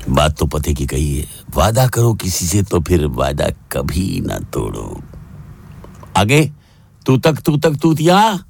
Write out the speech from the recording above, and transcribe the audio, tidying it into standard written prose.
बात तो पते की कही है, वादा करो किसी से तो फिर वादा कभी ना तोड़ो। आगे तू तक तूतिया।